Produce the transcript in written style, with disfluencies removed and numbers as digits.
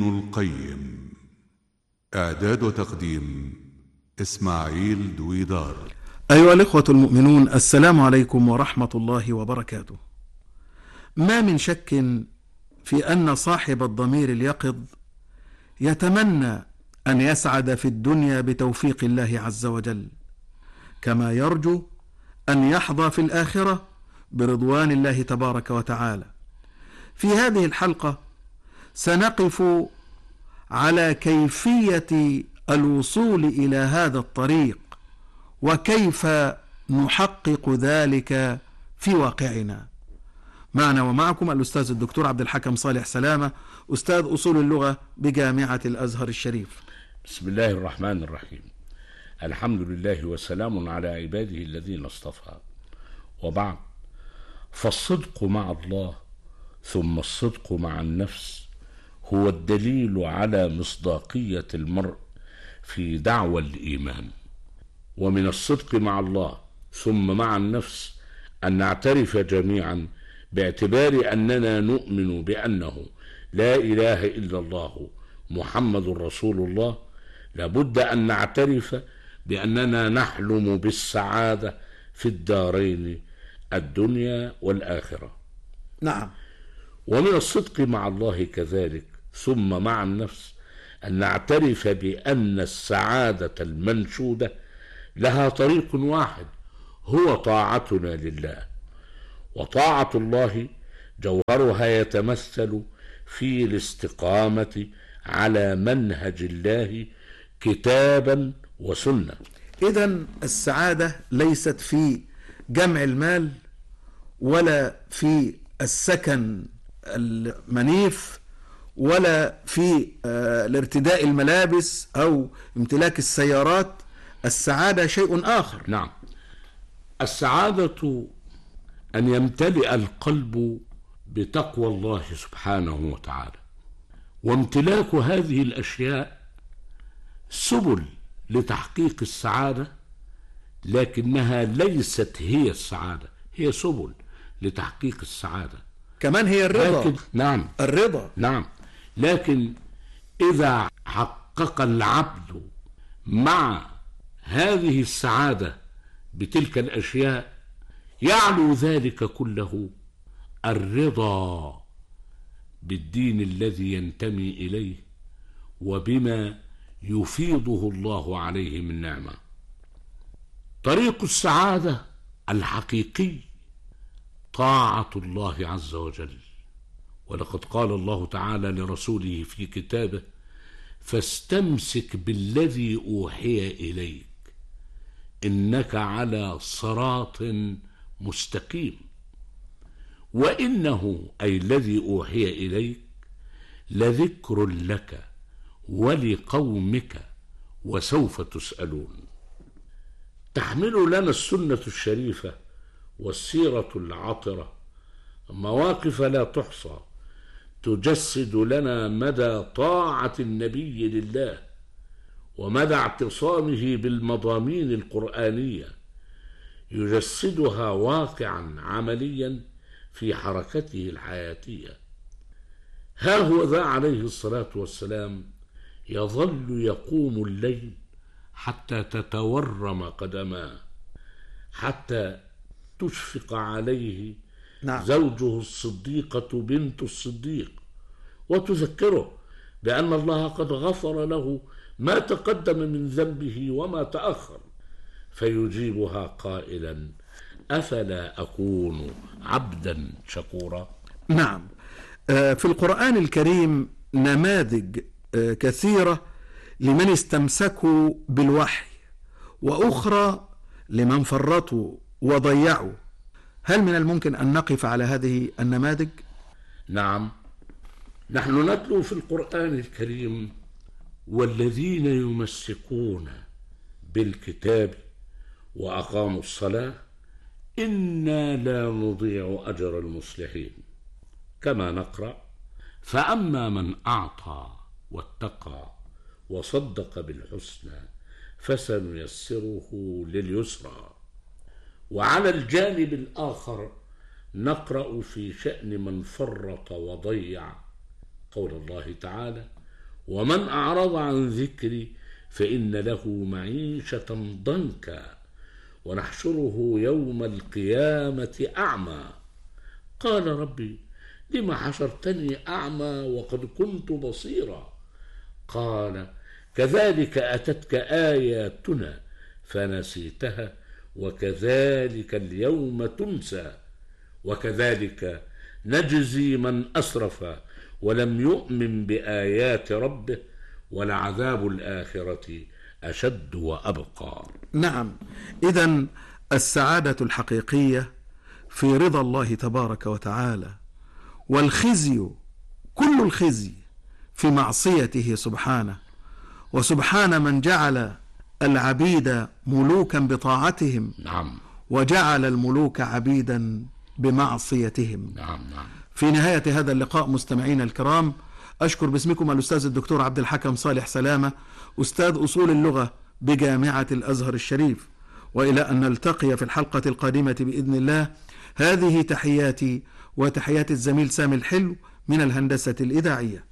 القيم. إعداد وتقديم إسماعيل دويدار. أيها الإخوة المؤمنون، السلام عليكم ورحمة الله وبركاته. ما من شك في أن صاحب الضمير اليقظ يتمنى أن يسعد في الدنيا بتوفيق الله عز وجل، كما يرجو أن يحظى في الآخرة برضوان الله تبارك وتعالى. في هذه الحلقة سنقف على كيفية الوصول إلى هذا الطريق، وكيف نحقق ذلك في واقعنا. معنا ومعكم الأستاذ الدكتور عبد الحكم صالح سلامة، أستاذ أصول اللغة بجامعة الأزهر الشريف. بسم الله الرحمن الرحيم. الحمد لله وسلام على عباده الذين اصطفى، وبعد، فالصدق مع الله ثم الصدق مع النفس هو الدليل على مصداقية المرء في دعوى الإيمان. ومن الصدق مع الله ثم مع النفس أن نعترف جميعا باعتبار أننا نؤمن بأنه لا إله إلا الله محمد رسول الله، لابد أن نعترف بأننا نحلم بالسعادة في الدارين الدنيا والآخرة. نعم. ومن الصدق مع الله كذلك ثم مع النفس أن نعترف بأن السعادة المنشودة لها طريق واحد، هو طاعتنا لله. وطاعة الله جوهرها يتمثل في الاستقامة على منهج الله كتابا وسنة. إذن السعادة ليست في جمع المال، ولا في السكن المنيف، ولا في الارتداء الملابس أو امتلاك السيارات. السعادة شيء آخر. نعم، السعادة أن يمتلئ القلب بتقوى الله سبحانه وتعالى، وامتلاك هذه الأشياء سبل لتحقيق السعادة، لكنها ليست هي السعادة، هي سبل لتحقيق السعادة. كمان هي الرضا. نعم، الرضا. نعم، لكن إذا حقق العبد مع هذه السعادة بتلك الأشياء يعلو ذلك كله الرضا بالدين الذي ينتمي إليه وبما يفيضه الله عليه من نعمة. طريق السعادة الحقيقي طاعة الله عز وجل، ولقد قال الله تعالى لرسوله في كتابه: فاستمسك بالذي أوحي إليك إنك على صراط مستقيم. وإنه أي الذي أوحي إليك لذكر لك ولقومك وسوف تسألون. تحمل لنا السنة الشريفة والسيرة العطرة مواقف لا تحصى تجسد لنا مدى طاعة النبي لله ومدى اعتصامه بالمضامين القرآنية، يجسدها واقعا عمليا في حركته الحياتية. ها هو ذا عليه الصلاة والسلام يظل يقوم الليل حتى تتورم قدماه، حتى تشفق عليه زوجه الصديقة بنت الصديق، وتذكره بأن الله قد غفر له ما تقدم من ذنبه وما تأخر، فيجيبها قائلا: أفلا أكون عبدا شكورا. نعم. في القرآن الكريم نماذج كثيرة لمن استمسكوا بالوحي، وأخرى لمن فرطوا وضيعوا. هل من الممكن أن نقف على هذه النماذج؟ نعم، نحن نتلو في القرآن الكريم: والذين يمسكون بالكتاب وأقاموا الصلاة إنا لا نضيع أجر المصلحين. كما نقرأ: فأما من أعطى واتقى وصدق بالحسنى فسنيسره لليسرى. وعلى الجانب الآخر نقرأ في شأن من فرط وضيع قول الله تعالى: ومن أعرض عن ذكري فإن له معيشة ضنكا ونحشره يوم القيامة أعمى. قال ربي لم حشرتني أعمى وقد كنت بصيرا؟ قال كذلك أتتك آياتنا فنسيتها وكذلك اليوم تنسى وكذلك نجزي من أسرف ولم يؤمن بآيات ربه ولعذاب الآخرة أشد وأبقى. نعم، إذن السعادة الحقيقية في رضا الله تبارك وتعالى، والخزي كل الخزي في معصيته سبحانه، وسبحان من جعل العبيد ملوكا بطاعتهم نعم. وجعل الملوك عبيدا بمعصيتهم. نعم. في نهاية هذا اللقاء مستمعين الكرام، أشكر باسمكم الأستاذ الدكتور عبد الحكم صالح سلامة، أستاذ أصول اللغة بجامعة الأزهر الشريف، وإلى أن نلتقي في الحلقة القادمة بإذن الله، هذه تحياتي وتحيات الزميل سامي الحلو من الهندسة الإذاعية.